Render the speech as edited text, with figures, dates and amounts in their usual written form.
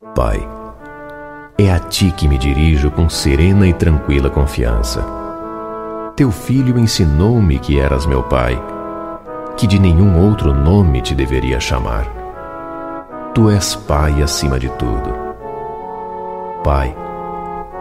Pai, é a Ti que me dirijo com serena e tranquila confiança. Teu Filho ensinou-me que eras meu Pai, que de nenhum outro nome te deveria chamar. Tu és Pai acima de tudo. Pai,